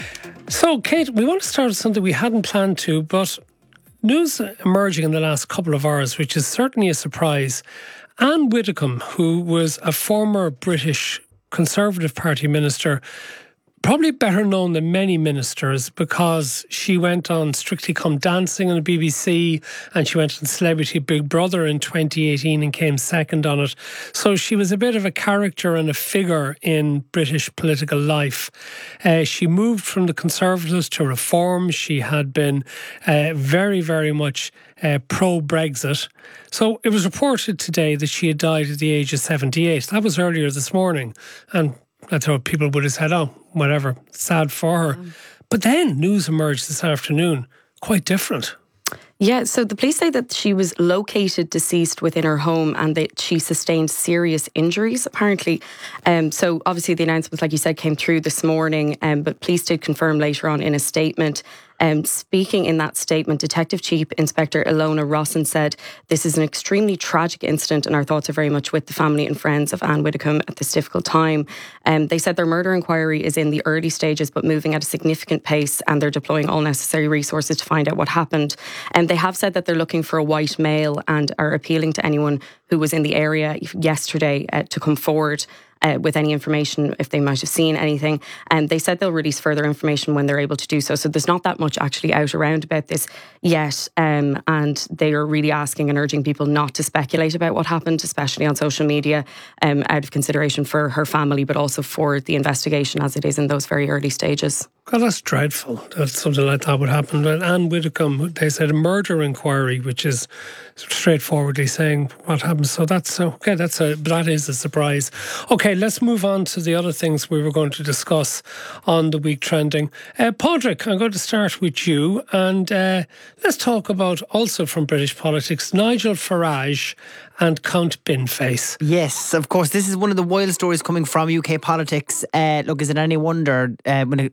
So Kate, we want to start with something we hadn't planned to, but news emerging in the last couple of hours, which is certainly a surprise. Anne Widdecombe, who was a former British Conservative Party minister, probably better known than many ministers because she went on Strictly Come Dancing on the B B C and she went on Celebrity Big Brother in twenty eighteen and came second on it. So she was a bit of a character and a figure in British political life. Uh, she moved from the Conservatives to Reform. She had been uh, very, very much uh, pro-Brexit. So it was reported today that she had died at the age of seventy-eight. That was earlier this morning. And I thought people would have said, oh, whatever, sad for her. Mm. But then news emerged this afternoon, quite different. Yeah, so the police say that she was located deceased within her home and that she sustained serious injuries, apparently. Um, so obviously the announcement, like you said, came through this morning, um, but police did confirm later on in a statement. Um, speaking in that statement, Detective Chief Inspector Ilona Rosson said, "This is an extremely tragic incident and our thoughts are very much with the family and friends of Anne Widdecombe at this difficult time." Um, they said their murder inquiry is in the early stages but moving at a significant pace and they're deploying all necessary resources to find out what happened. And they have said that they're looking for a white male and are appealing to anyone who was in the area yesterday uh, to come forward Uh, with any information if they might have seen anything. And um, they said they'll release further information when they're able to do so. So there's not that much actually out around about this yet. Um, and they are really asking and urging people not to speculate about what happened, especially on social media, um, out of consideration for her family, but also for the investigation as it is in those very early stages. God, that's dreadful that something like that would happen. But Anne Widdecombe, they said a murder inquiry, which is straightforwardly saying what happened. So that's okay. That's a that is a surprise. Okay, let's move on to the other things we were going to discuss on the week trending. Uh, Padraig, I'm going to start with you, and uh, let's talk about also from British politics, Nigel Farage and Count Binface. Yes, of course. This is one of the wild stories coming from U K politics. Uh, look, is it any wonder uh, when, when Nigel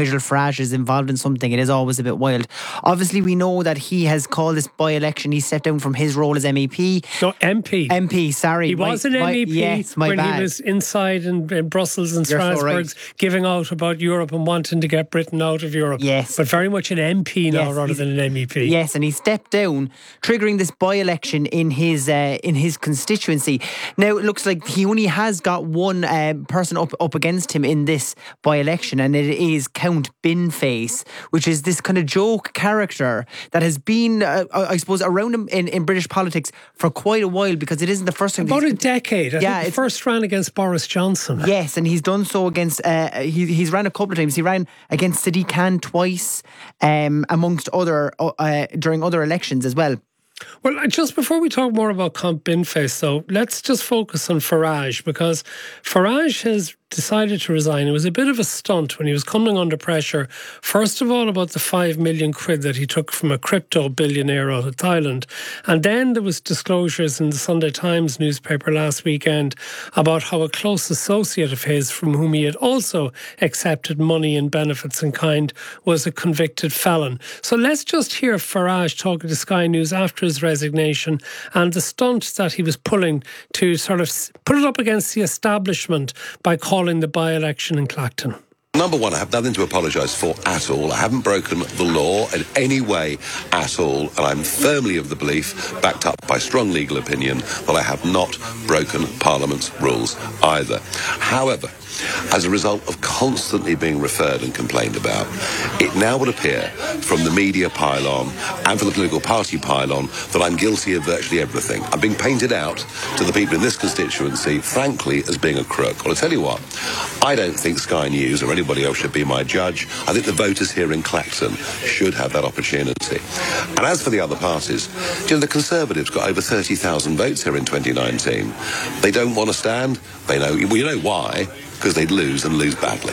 Nigel Farage is involved in something, it is always a bit wild. Obviously, we know that he has called this by-election. He stepped down from his role as M E P. No, M P. M P, sorry. He was my, an my, M E P yes, my when bad. he was inside in, in Brussels and You're so Strasbourg right. giving out about Europe and wanting to get Britain out of Europe. Yes. But very much an M P now Yes, rather he's- than an M E P. Yes, and he stepped down, triggering this by-election in his uh, in his constituency. Now, it looks like he only has got one uh, person up, up against him in this by-election, and it is Count Binface, which is this kind of joke character that has been, uh, I suppose, around him in, in British politics for quite a while, because it isn't the first time. About a decade. I Yeah, think the it's- first ran against Boris Johnson. Yes, and he's done so against, uh, he, he's ran a couple of times. He ran against Sadiq Khan twice, um, amongst other, uh, during other elections as well. Well, uh, just before we talk more about Count Binface, though, let's just focus on Farage, because Farage has decided to resign. It was a bit of a stunt when he was coming under pressure. First of all, about the five million quid that he took from a crypto billionaire out of Thailand. And then there was disclosures in the Sunday Times newspaper last weekend about how a close associate of his, from whom he had also accepted money and benefits in kind, was a convicted felon. So let's just hear Farage talking to Sky News after his resignation and the stunt that he was pulling to sort of put it up against the establishment by calling the by-election in Clacton. Number one, I have nothing to apologise for at all. I haven't broken the law in any way at all, and I'm firmly of the belief, backed up by strong legal opinion, that I have not broken Parliament's rules either. However, as a result of constantly being referred and complained about, it now would appear from the media pylon and from the political party pylon that I'm guilty of virtually everything. I'm being painted out to the people in this constituency, frankly, as being a crook. Well, I'll tell you what, I don't think Sky News or anybody else should be my judge. I think the voters here in Clacton should have that opportunity. And as for the other parties, you know, the Conservatives got over thirty thousand votes here in twenty nineteen. They don't want to stand. They know, well, you know why? Because they'd lose and lose badly.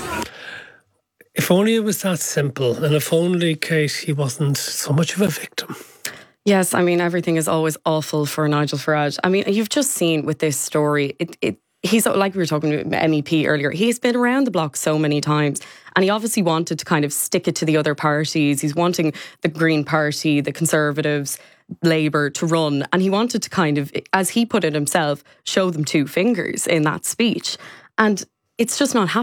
If only it was that simple, and if only, Kate, he wasn't so much of a victim. Yes, I mean, everything is always awful for Nigel Farage. I mean, you've just seen with this story, it, it he's like we were talking about M E P earlier, he's been around the block so many times, and he obviously wanted to kind of stick it to the other parties. He's wanting the Green Party, the Conservatives, Labour to run, and he wanted to kind of, as he put it himself, show them two fingers in that speech. And it's just not happening.